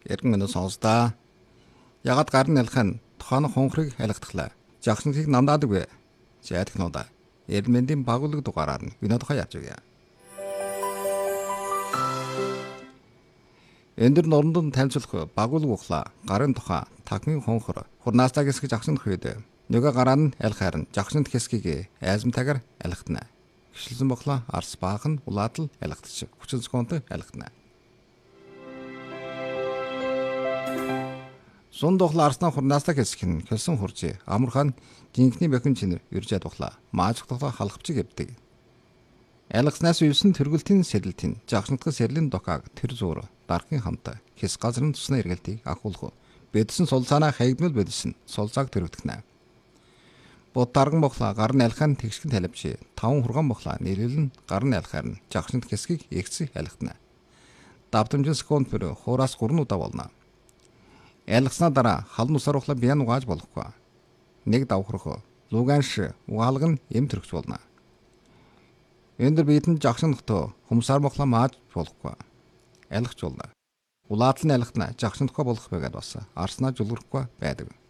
Эргэн өнөө сонсдаа. Ягад гарын ялхын тухайн хонхрыг ялгахдаглаа. Жагсныг намдаадаг вэ? Зайдагнуудаа. Эрмэндийн багуулдаг дугаараар нь вино тухай ярьж өгье. Эндэр нурманд танилцуулах багуулг ухлаа. Гарын тухай тахмын хонхор хурнаастаа гэсгэж агшинт хүйдэ. Нөгөө гараа нь аль харин жагшинт хэсгийг айзамтайгаар алхтана. Гişлсэн бохлоо арс баахан улаатал алхтчих. Хүчин зохионтой алхтана. Сун дохлоо арснаа хурнаастаа хэсэг нь хэлсэн хуржи. Амархан жинхний бохин чинэр ирж ядухлаа. Мааж тухлаа халахвчиг явдаг. Алгаснаас үйсэн тэргүүлтийн сэрэлтийн жагшинтгал сэрлийн докааг тэр зуур дарахын хамтаа хэс газрын тусны эргэлтийг ахуулах. Бэдсэн сулцаанаа хаягдмал бэдсэн сулцааг тэрвэгдэнэ. Бод дарган бохлаа гарын алхаан тэгшгэн талавчи 5 хурган бохлаа нэрэлэн гарын алхаар нь жагшинт хэсгийг эгцэг алхтана. Давтамжин секунд бүр хуураас 3 удаа болно. Алгаснаа дараа халан усаар ухлаа бян угааж болохгүй. Нэг давхрах луганш угаалга нь эм төрөгч болно. Эндэр биетэн жагшинтгоо хумсаар бохлаа мааж болохгүй. Алгach болно. Улаатал нь алхтана жагшинтгоо болох байгаад бас арснаа жулгахгүй байдаг.